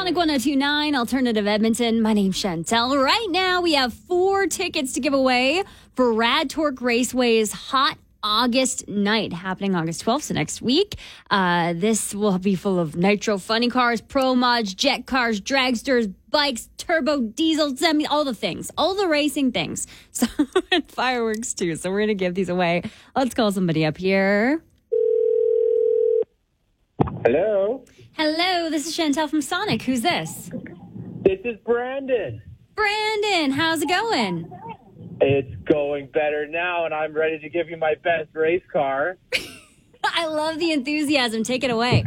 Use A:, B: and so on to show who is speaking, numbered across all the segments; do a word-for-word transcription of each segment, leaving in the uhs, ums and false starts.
A: Sonic one oh two point nine, Alternative Edmonton. My name's Chantel. Right now, we have four tickets to give away for Rad Torque Raceway's Hot August night, happening August twelfth, so next week. Uh, this will be full of nitro funny cars, pro mods, jet cars, dragsters, bikes, turbo, diesel, semi, all the things, all the racing things. So, and fireworks too. So we're going to give these away. Let's call somebody up here.
B: Hello.
A: Hello, this is Chantel from Sonic. Who's this?
B: This is Brandon.
A: Brandon, how's it going?
B: It's going better now, and I'm ready to give you my best race car.
A: I love the enthusiasm. Take it away.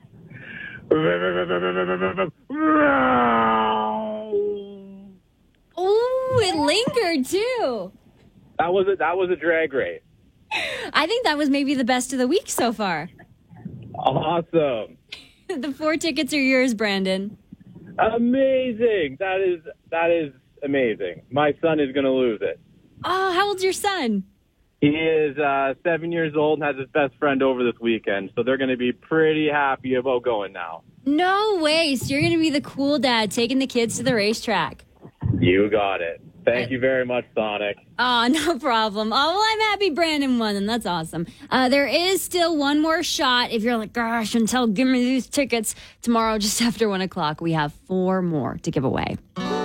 A: Oh, it lingered too.
B: That was a, that was a drag race.
A: I think that was maybe the best of the week so far.
B: Awesome.
A: The four tickets are yours, Brandon.
B: Amazing. That is that is amazing. My son is going to lose it.
A: Oh, how old's your son?
B: He is uh, seven years old and has his best friend over this weekend, so they're going to be pretty happy about going now.
A: No way. So you're going to be the cool dad taking the kids to the racetrack.
B: You got it. Thank
A: I-
B: you very much, Sonic.
A: Oh, no problem. Oh, well, I'm happy Brandon won, and that's awesome. Uh, there is still one more shot. If you're like, gosh, Chantel, give me these tickets tomorrow just after one o'clock. We have four more to give away.